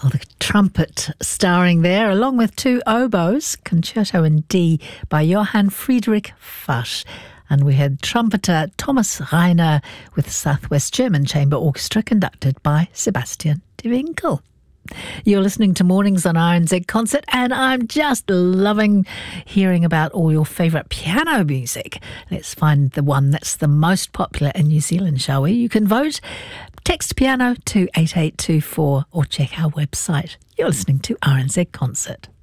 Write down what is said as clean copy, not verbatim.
Oh, the trumpet starring there, along with two oboes, Concerto in D by Johann Friedrich Fasch. And we had trumpeter Thomas Reiner with Southwest German Chamber Orchestra conducted by Sebastian de Winkel. You're listening to Mornings on RNZ Concert, and I'm just loving hearing about all your favourite piano music. Let's find the one that's the most popular in New Zealand, shall we? You can vote. Text piano to 8824 or check our website. You're listening to RNZ Concert.